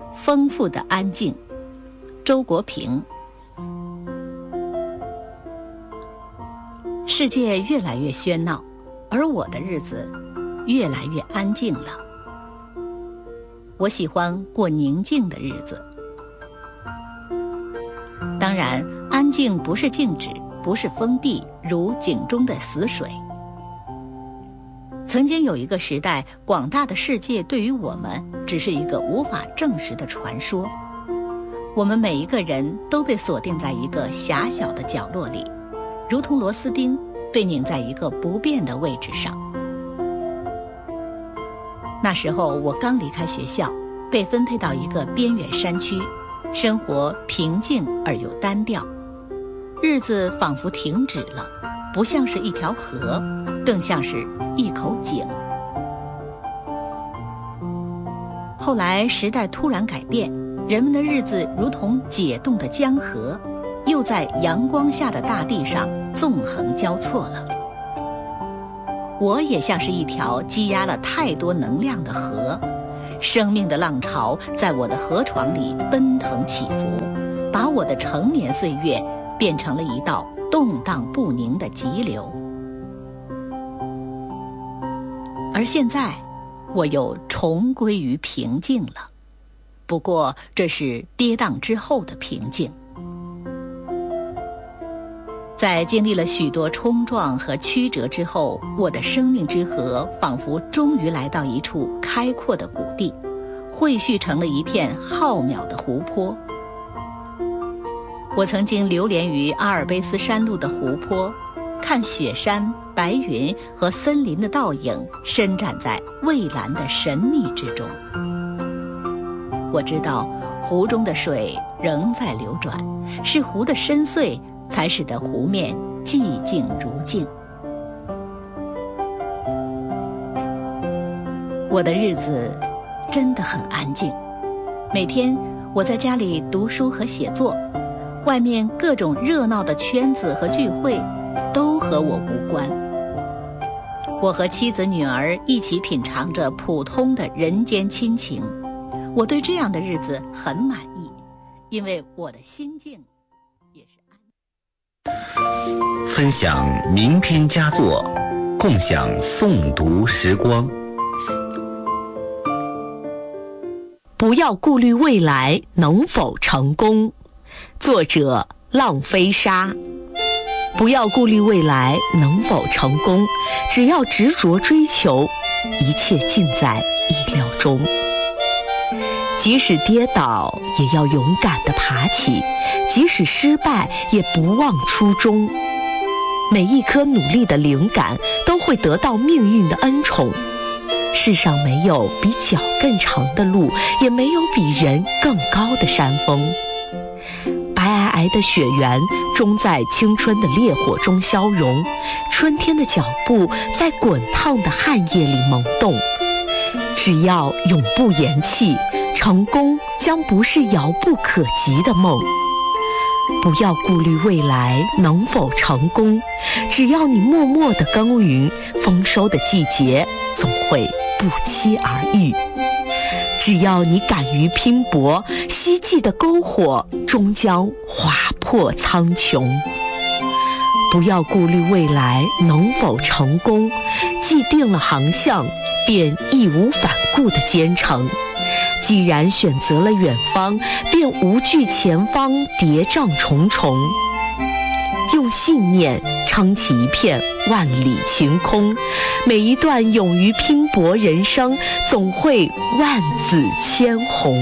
丰富的安静。周国平。世界越来越喧闹，而我的日子越来越安静了。我喜欢过宁静的日子。当然，安静不是静止，不是封闭，如井中的死水。曾经有一个时代，广大的世界对于我们只是一个无法证实的传说。我们每一个人都被锁定在一个狭小的角落里，如同螺丝钉被拧在一个不变的位置上。那时候我刚离开学校，被分配到一个边远山区，生活平静而又单调，日子仿佛停止了，不像是一条河，更像是一口井。后来时代突然改变，人们的日子如同解冻的江河，又在阳光下的大地上纵横交错了。我也像是一条积压了太多能量的河，生命的浪潮在我的河床里奔腾起伏，把我的成年岁月变成了一道动荡不宁的急流。而现在，我又重归于平静了，不过这是跌宕之后的平静。在经历了许多冲撞和曲折之后，我的生命之河仿佛终于来到一处开阔的谷地，汇聚成了一片浩渺的湖泊。我曾经流连于阿尔卑斯山路的湖泊，看雪山、白云和森林的倒影伸展在蔚蓝的神秘之中。我知道湖中的水仍在流转，是湖的深邃才使得湖面寂静如镜。我的日子真的很安静，每天我在家里读书和写作，外面各种热闹的圈子和聚会都和我无关。我和妻子女儿一起品尝着普通的人间亲情，我对这样的日子很满意，因为我的心境也是安静。 分享名篇佳作，共享诵读时光。 不要顾虑未来能否成功。作者浪飞沙。不要顾虑未来能否成功，只要执着追求，一切尽在意料中。即使跌倒，也要勇敢地爬起；即使失败，也不忘初衷。每一颗努力的灵感，都会得到命运的恩宠。世上没有比脚更长的路，也没有比人更高的山峰。白皑皑的雪原终在青春的烈火中消融，春天的脚步在滚烫的汗液里萌动。只要永不言弃，成功将不是遥不可及的梦。不要顾虑未来能否成功，只要你默默地耕耘，丰收的季节总会不期而遇。只要你敢于拼搏，希冀的篝火终将划破苍穹。不要顾虑未来能否成功，既定了航向，便义无反顾地兼程。既然选择了远方，便无惧前方叠嶂重重。用信念撑起一片万里晴空，每一段勇于拼搏人生，总会万紫千红。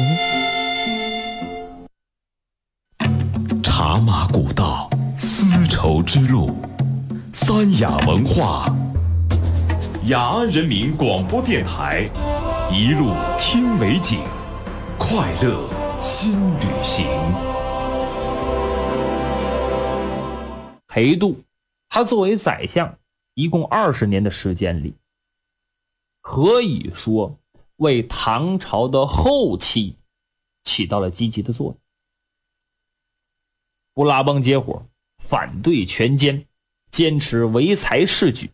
茶马古道，丝绸之路，三雅文化，雅安人民广播电台，一路听美景，快乐新旅行。 裴度，他作为宰相，一共20年的时间里，可以说为唐朝的后期起到了积极的作用。不拉帮结伙，反对权奸，坚持唯才是举。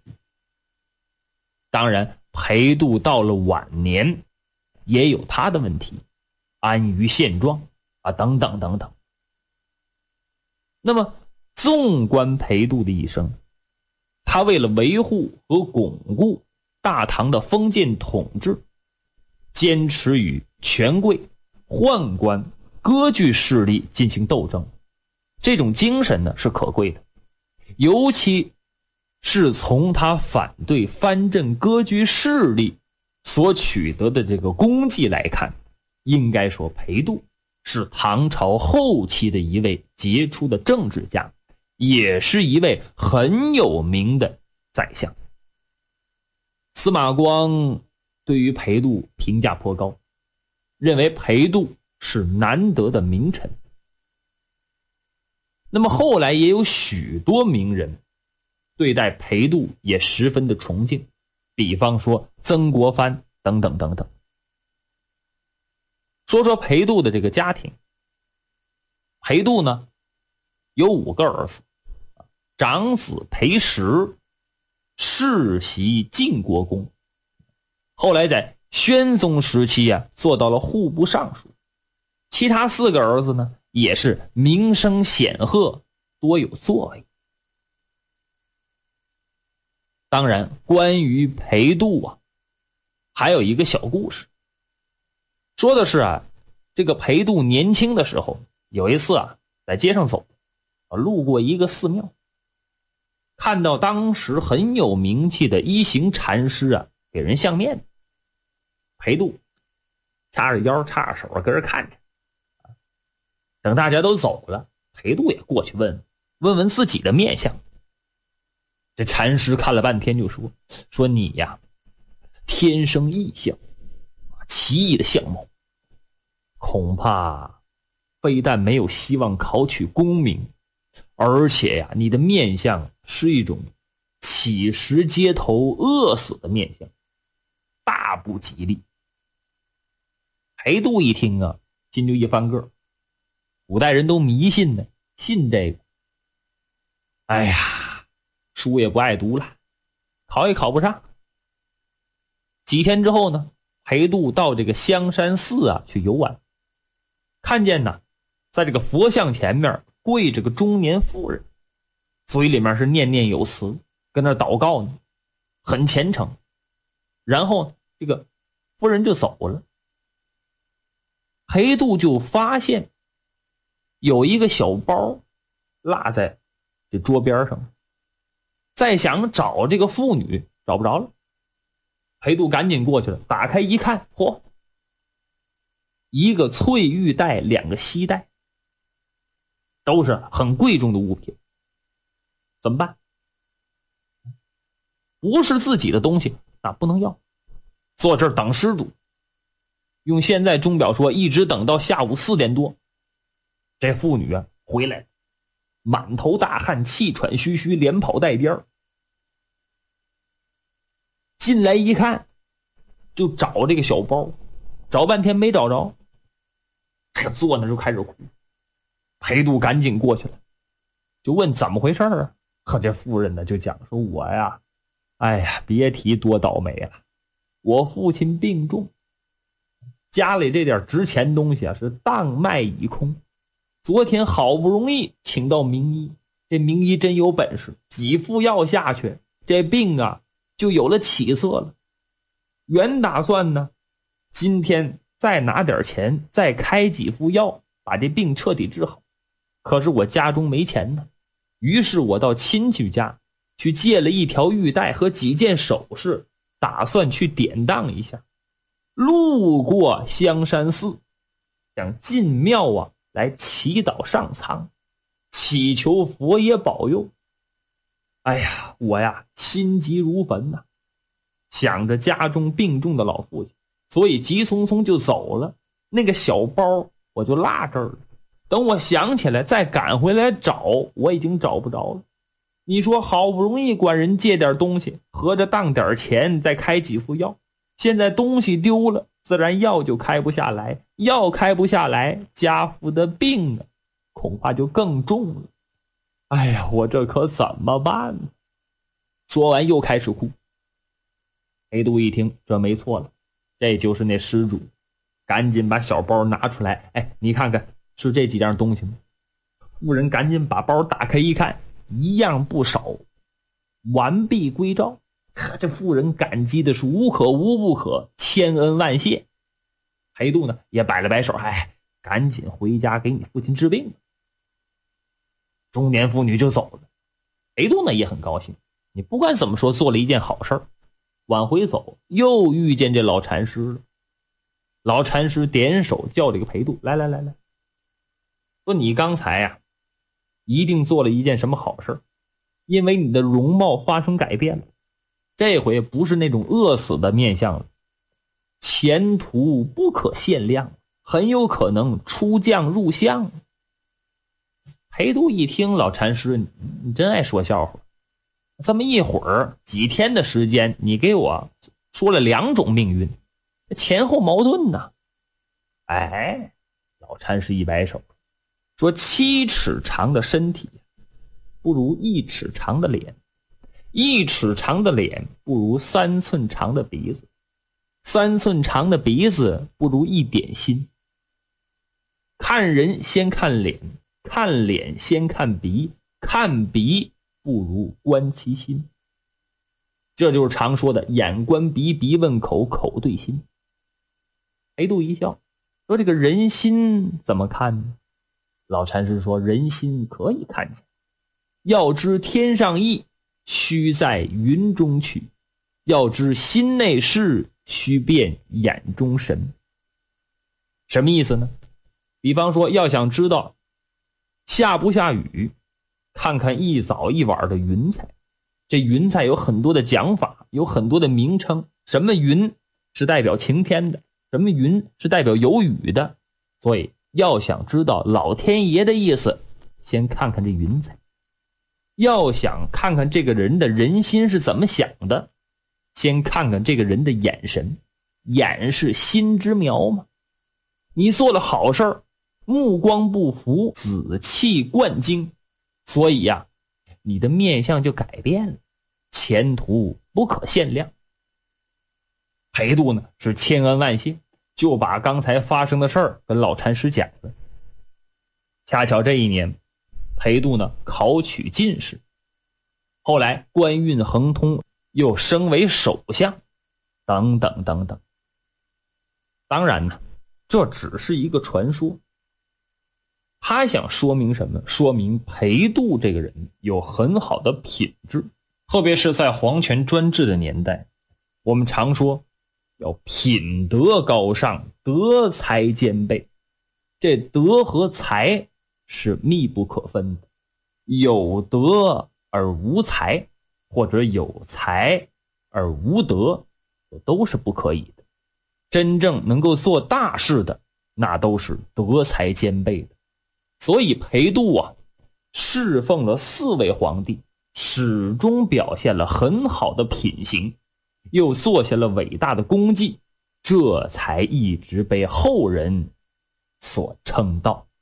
当然，裴度到了晚年也有他的问题安于现状啊，等等等等。那么纵观裴度的一生，他为了维护和巩固大唐的封建统治，坚持与权贵、宦官、割据势力进行斗争，这种精神呢是可贵的。尤其是从他反对藩镇割据势力所取得的这个功绩来看，应该说裴度是唐朝后期的一位杰出的政治家，也是一位很有名的宰相。司马光对于裴度评价颇高，认为裴度是难得的名臣。那么后来也有许多名人对待裴度也十分的崇敬，比方说曾国藩等等等等。说说裴度的这个家庭。裴度呢有5个儿子，长子裴实世袭晋国公，后来在宣宗时期做到了户部尚书。其他4个儿子呢也是名声显赫，多有作为。当然关于裴度还有一个小故事，说的是这个裴度年轻的时候，有一次在街上走，路过一个寺庙，看到当时很有名气的一行禅师给人相面。裴度叉着腰叉着手跟着看着，等大家都走了，裴度也过去问问自己的面相。这禅师看了半天就说你呀天生异相，奇异的相貌，恐怕非但没有希望考取功名，而且你的面相是一种乞食街头饿死的面相，大不吉利。裴度一听心就一翻个，古代人都迷信呢，信这个。哎呀，书也不爱读了，考也考不上。几天之后呢，裴度到这个香山寺去游玩，看见在这个佛像前面跪着个中年妇人，嘴里面是念念有词，跟那祷告呢，很虔诚。然后这个妇人就走了，裴度就发现有一个小包落在这桌边上，再想找这个妇女找不着了。裴度赶紧过去了，打开一看，嚯，一个翠玉带，2个锡带，都是很贵重的物品。怎么办？不是自己的东西那不能要，坐这儿等施主。用现在钟表说，一直等到下午4点多，这妇女回来，满头大汗，气喘吁吁，连跑带颠。进来一看，就找这个小包，找半天没找着，坐那就开始哭。裴度赶紧过去了，就问怎么回事和这妇人呢就讲说，我呀，哎呀，别提多倒霉了，我父亲病重，家里这点值钱东西是当卖已空，昨天好不容易请到名医，这名医真有本事，几副药下去，这病就有了起色了。原打算呢今天再拿点钱，再开几副药，把这病彻底治好。可是我家中没钱呢，于是我到亲戚家去借了一条玉带和几件首饰，打算去典当一下。路过香山寺，想进庙来祈祷上苍，祈求佛爷保佑。哎呀，我呀心急如焚呐，想着家中病重的老父亲，所以急匆匆就走了。那个小包我就落这儿了，等我想起来再赶回来找，我已经找不着了。你说好不容易管人借点东西，合着当点钱再开几副药，现在东西丢了，自然药就开不下来，药开不下来，家父的病恐怕就更重了。哎呀，我这可怎么办呢？说完又开始哭。裴度一听，这没错了，这就是那施主， 赶紧把小包拿出来，哎，你看看是这几样东西吗？妇人赶紧把包打开一看，一样不少，完璧归赵。这妇人感激的是无可无不可，千恩万谢。裴度呢也摆了摆手，哎，赶紧回家给你父亲治病。中年妇女就走了。裴度呢也很高兴，你不管怎么说做了一件好事儿。往回走又遇见这老禅师了。老禅师点手叫这个裴度，来，说你刚才呀一定做了一件什么好事，因为你的容貌发生改变了，这回不是那种饿死的面相了，前途不可限量，很有可能出将入相。裴度一听，老禅师你真爱说笑话，这么一会儿几天的时间，你给我说了2种命运，前后矛盾呢。哎，老禅师一摆手说7尺长的身体不如1尺长的脸，1尺长的脸不如3寸长的鼻子，3寸长的鼻子不如一点心。看人先看脸，看脸先看鼻，看鼻不如观其心。这就是常说的眼观鼻，鼻问口，口对心。裴度一笑说这个人心怎么看呢？老禅师说人心可以看见，要知天上意，须在云中取，要知心内事，须辨眼中神。什么意思呢？比方说要想知道下不下雨，看看一早一晚的云彩。这云彩有很多的讲法，有很多的名称，什么云是代表晴天的，什么云是代表有雨的。所以要想知道老天爷的意思，先看看这云彩。要想看看这个人的人心是怎么想的，先看看这个人的眼神。眼是心之苗嘛。你做了好事儿，目光不浮，紫气贯经，所以呀你的面相就改变了，前途不可限量。裴度呢是千恩万谢，就把刚才发生的事儿跟老禅师讲了。恰巧这一年裴度呢考取进士，后来官运亨通，又升为首相，等等等等。当然呢这只是一个传说，他想说明什么？说明裴度这个人有很好的品质，特别是在皇权专制的年代，我们常说要品德高尚，德才兼备。这德和才是密不可分的，有德而无才，或者有才而无德，都是不可以的。真正能够做大事的，那都是德才兼备的。所以裴度啊侍奉了4位皇帝，始终表现了很好的品行，又做下了伟大的功绩，这才一直被后人所称道。